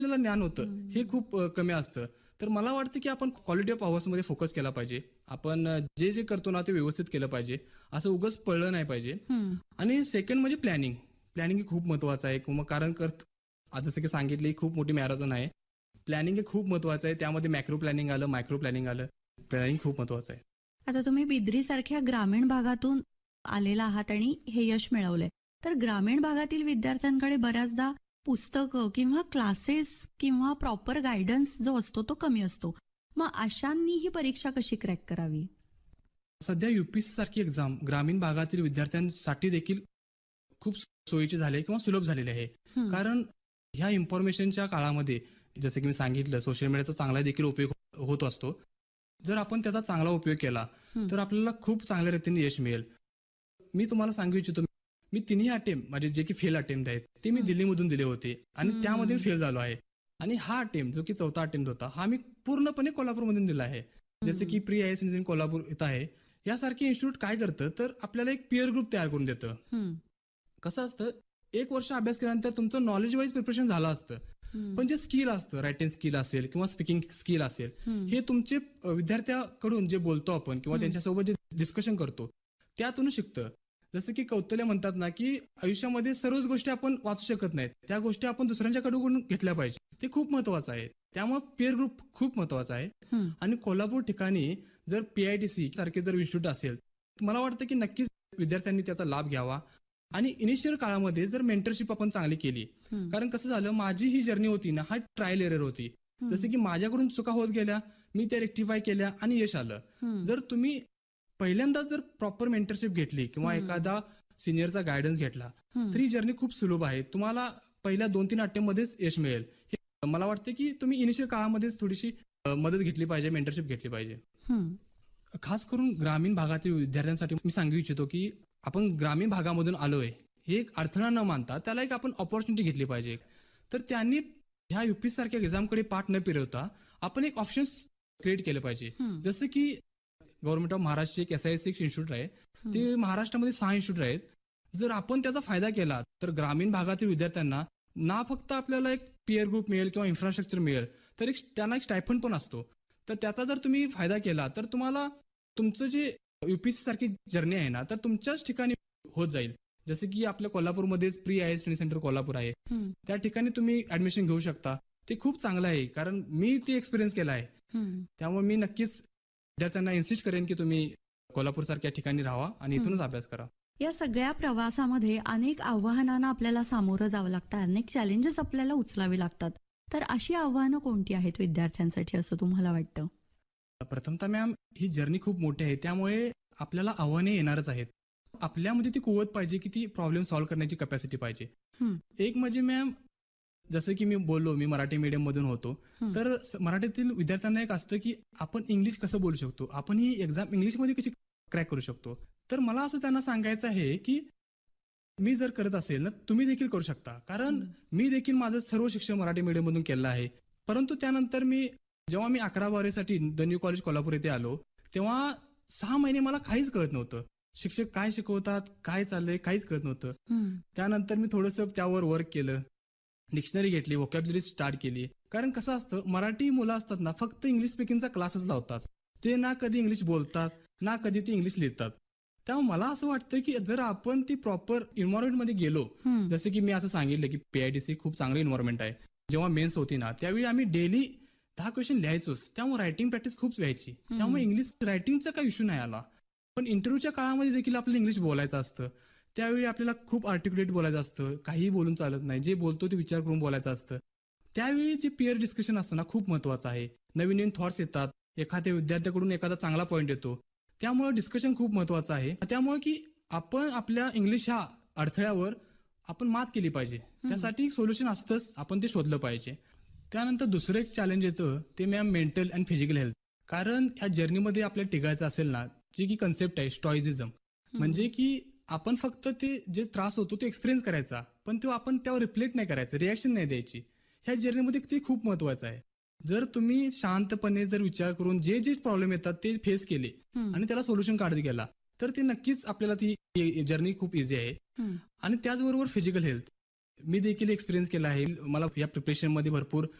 आपल्याला ज्ञान होतं हे खूप कमी असतं. तर मला वाटतं की आपण क्वालिटी ऑफ अवर्समध्ये फोकस केला पाहिजे. आपण जे जे करतो ना ते व्यवस्थित केलं पाहिजे. असं उगाच पळलं नाही पाहिजे. हं. आणि सेकंड म्हणजे प्लॅनिंग. प्लॅनिंग हे खूप महत्वाचं आहे. कारण आज जसं की सांगितलं ही खूप मोठी मॅरेथॉन आहे. प्लॅनिंग हे खूप महत्वाचं आहे. त्यामध्ये मॅक्रो प्लॅनिंग आलं, मायक्रो प्लॅनिंग आलं. प्लॅनिंग खूप महत्वाचं आहे. आता तुम्ही बिद्रीसारख्या ग्रामीण भागातून आलेला आहात आणि हे यश मिळवलंय. तर ग्रामीण भागातील विद्यार्थ्यांकडे बऱ्याचदा पुस्तकं किंवा क्लासेस किंवा प्रॉपर गाईडन्स जो असतो तो कमी असतो. मग अशांनी ही परीक्षा कशी क्रॅक करावी? सध्या युपीएससी सारखी एक्झाम ग्रामीण भागातील विद्यार्थ्यांसाठी देखील खूप सोयीचे झाले किंवा सुलभ झालेले आहे. हं. कारण ह्या इन्फॉर्मेशनच्या काळामध्ये जसं की मी सांगितलं सोशल मीडियाचा चांगला देखील उपयोग होत असतो. जर आपण त्याचा चांगला उपयोग केला हं. तर आपल्याला खूप चांगल्या रीतीने यश मिळेल. मी तुम्हाला सांगू इच्छितो, मी तिन्ही अटेम्प्ट माझे जे की फेल अटेम्प्ट आहेत ते मी हं. दिल्लीमधून दिले होते आणि त्यामध्ये हं. फेल झालो आहे. आणि हा अटेम्प्ट जो की चौथा अटेम्प्ट होता हा मी पूर्णपणे कोल्हापूरमधून दिला आहे. जसे की pre I S engineering Kolhapur इथं आहे. यासारखे इन्स्टिट्यूट काय करतं तर आपल्याला एक पिअर ग्रुप तयार करून देतं. हं. कसं असतं, 1 वर्ष अभ्यास केल्यानंतर तुमचं नॉलेज वाईज प्रिपरेशन झालं असतं. हं. पण जे स्किल असतं, रायटिंग स्किल असेल किंवा स्पीकिंग स्किल असेल, हं. हे तुमचे विद्यार्थ्याकडून जे बोलतो आपण किंवा हं. त्यांच्यासोबत जे डिस्कशन करतो, त्यातून शिकतं. जसं की कौतल्य म्हणतात ना, की आयुष्यामध्ये सर्वच गोष्टी आपण वाचू शकत नाहीत. त्या गोष्टी आपण दुसऱ्यांच्याकडून घेतल्या पाहिजे. ते खूप महत्वाचं आहे. त्यामुळे पिअर ग्रुप खूप महत्वाचा आहे. हं. आणि कोल्हापूर ठिकाणी जर PITC सारखे जर इन्स्टिट्यूट असेल, मला वाटतं की नक्कीच विद्यार्थ्यांनी त्याचा लाभ घ्यावा. आणि इनिशियल काळामध्ये जर मेंटरशिप आपण चांगली केली, हं. कारण कसं झालं माझी ही जर्नी होती ना, हा ट्रायल एरर होती. हं. जसं की माझ्याकडून चुका होत गेल्या, मी त्या रेक्टिफाय केल्या आणि यश आलं. हं. जर तुम्ही पहिल्यांदा जर प्रॉपर मेंटरशिप घेतली किंवा हं. एखादा सिनियरचा गायडन्स घेतला, हं. तर ही जर्नी खूप सुलभ आहे. तुम्हाला पहिल्या 2-3 अटेम्प्टमध्येच यश मिळेल. हे मला वाटतं की तुम्ही इनिशियल काळामध्येच थोडीशी मदत घेतली पाहिजे, मेंटरशिप घेतली पाहिजे. हं. खास करून ग्रामीण भागातील विद्यार्थ्यांसाठी मी सांगू इच्छितो की आपण ग्रामीण भागामधून आलोय हे एक अडथळा न मानता त्याला एक आपण ऑपॉर्च्युनिटी घेतली पाहिजे. तर त्यांनी ह्या युपीएससी सारख्या एक्झामकडे पाठ न फिरवता आपण एक ऑप्शन्स क्रिएट केलं पाहिजे. हं. जसं की गव्हर्नमेंट ऑफ महाराष्ट्र एक SISC इन्स्टिट्यूट आहे. ते महाराष्ट्रामध्ये 6 इन्स्टिट्यूट आहेत. जर आपण त्याचा फायदा केला तर ग्रामीण भागातील विद्यार्थ्यांना ना फक्त आपल्याला एक पिअर ग्रुप मिळेल किंवा इन्फ्रास्ट्रक्चर मिळेल, तर त्यांना एक स्टायफंड पण असतो. तर त्याचा जर तुम्ही फायदा केला तर तुम्हाला तुमचं जे युपीएससी सारखी जर्नी आहे ना, तर तुमच्याच ठिकाणी होत जाईल. जसं की आपल्या कोल्हापूरमध्येच pre I S study centre Kolhapur आहे. हं. त्या ठिकाणी तुम्ही ऍडमिशन घेऊ शकता. ते खूप चांगलं आहे कारण मी ते एक्सपिरियन्स केला आहे. हं. त्यामुळे मी नक्कीच विद्यार्थ्यांना इन्सिस्ट करेन की तुम्ही कोल्हापूर सारख्या ठिकाणी राहावा आणि हं. इथूनच अभ्यास करा. या सगळ्या प्रवासामध्ये अनेक आव्हानांना आपल्याला सामोरं जावं लागतं, अनेक चॅलेंजेस आपल्याला उचलावे लागतात. तर अशी आव्हानं कोणती आहेत विद्यार्थ्यांसाठी असं तुम्हाला वाटतं? प्रथमतः मॅम ही जर्नी खूप मोठी आहे त्यामुळे आपल्याला आव्हाने येणारच आहेत. आपल्यामध्ये ती कुवत पाहिजे की ती प्रॉब्लेम सॉल्व्ह करण्याची कॅपॅसिटी पाहिजे. हं. एक म्हणजे मॅम जसं की मी बोललो मी मराठी मीडियम मधून होतो. हं. तर मराठीतील विद्यार्थ्यांना एक असतं की आपण इंग्लिश कसं बोलू शकतो, आपण ही एक्झाम इंग्लिशमध्ये कशी क्रॅक करू शकतो. तर मला असं त्यांना सांगायचं आहे की मी जर करत असेल ना तुम्ही देखील करू शकता. कारण हं. मी देखील माझं सर्व शिक्षण मराठी मीडियम मधून केलं आहे. परंतु त्यानंतर जेव्हा मी 11-12साठी द न्यू कॉलेज कोल्हापूर येथे आलो, तेव्हा 6 महिने मला काहीच कळत नव्हतं. शिक्षक काय शिकवतात, काय चाललंय, काहीच कळत नव्हतं. हं. त्यानंतर मी थोडंसं त्यावर वर्क केलं. डिक्शनरी घेतली, व्होकॅब्युलरी स्टार्ट केली. कारण कसं असतं, मराठी मुलं असतात ना, फक्त इंग्लिश स्पीकिंगचा क्लासच लावतात. ते ना कधी इंग्लिश बोलतात, ना कधी ती इंग्लिश लिहितात. त्यामुळे मला असं वाटतं, की जर आपण ती प्रॉपर एन्व्हायरमेंटमध्ये गेलो, हं. जसं की मी असं सांगितलं, की PITC खूप चांगलं एन्व्हायरमेंट आहे. जेव्हा मेन्स होती ना, त्यावेळी आम्ही डेली 10 क्वेश्चन लिहायचोच. त्यामुळे रायटिंग प्रॅक्टिस खूप व्हायची. त्यामुळे इंग्लिश रायटिंगचा काही इश्यू नाही आला. पण इंटरव्ह्यूच्या काळामध्ये देखील आपल्याला इंग्लिश बोलायचं असतं. त्यावेळी आपल्याला खूप आर्टिक्युलेट बोलायचं असतं. काहीही बोलून चालत नाही. जे बोलतो ते विचार करून बोलायचं असतं. त्यावेळी जे पिअर डिस्कशन असतं ना, खूप महत्वाचं आहे. नवीन थॉट्स येतात. एखाद्या विद्यार्थ्याकडून एखादा चांगला पॉईंट येतो. त्यामुळे डिस्कशन खूप महत्वाचं आहे. त्यामुळे की आपण आपल्या इंग्लिश ह्या अडथळ्यावर आपण मात केली पाहिजे. त्यासाठी एक सोल्युशन असतंच. आपण ते शोधलं पाहिजे. त्यानंतर दुसरं एक चॅलेंज येतं ते ma'am mental and physical health. कारण या जर्नीमध्ये आपल्याला टिकायचं असेल ना, जी की कन्सेप्ट आहे स्टॉइझिझम. म्हणजे की आपण फक्त ते जे त्रास होतो ते एक्सपिरियन्स करायचा, पण तो आपण त्यावर रिफ्लेक्ट नाही करायचं, रिॲक्शन नाही द्यायची. ह्या जर्नीमध्ये ते खूप महत्वाचं आहे. जर तुम्ही शांतपणे जर विचार करून जे जे प्रॉब्लेम येतात ते फेस केले हं. आणि त्याला सोल्युशन काढत गेला, तर ते नक्कीच आपल्याला ती जर्नी खूप इझी आहे. हं. आणि त्याचबरोबर फिजिकल हेल्थ. मी देखील एक्सपिरियन्स केला आहे. मला या प्रिपरेशनमध्ये भरपूर